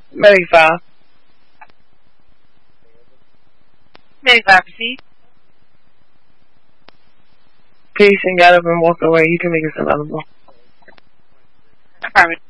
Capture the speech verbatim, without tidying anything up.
Medic five. Medic five, proceed. Peace and got up and walked away. You can make us available. Affirmative.